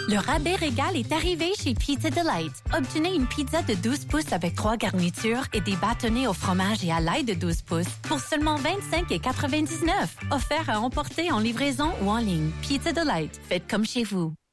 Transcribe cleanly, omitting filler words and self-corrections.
Le rabais régal est arrivé chez Pizza Delight. Obtenez une pizza de 12 pouces avec 3 garnitures et des bâtonnets au fromage et à l'ail de 12 pouces pour seulement 25,99. Offert à emporter en livraison ou en ligne. Pizza Delight. Faites comme chez vous.